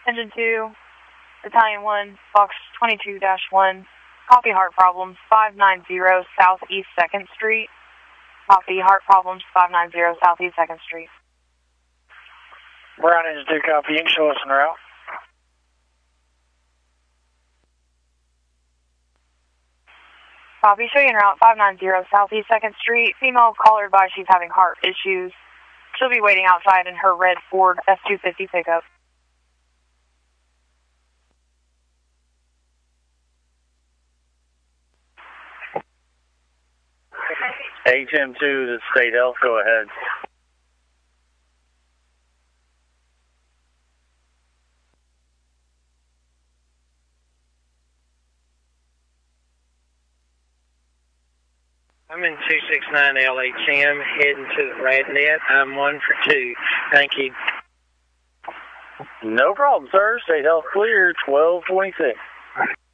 Engine 2, Battalion 1, Fox 22-1, copy heart problems, 590 Southeast 2nd Street. Copy heart problems, 590 Southeast 2nd Street. Brown Engine 2, copy. You can show us en route. Copy, show you en route, 590 Southeast 2nd Street. Female caller advised she's having heart issues. She'll be waiting outside in her red Ford F-250 pickup. HM2 to State Health, go ahead. I'm in 269 LHM, heading to the RadNet. I'm 1 for 2. Thank you. No problem, sir. State Health clear, 1226.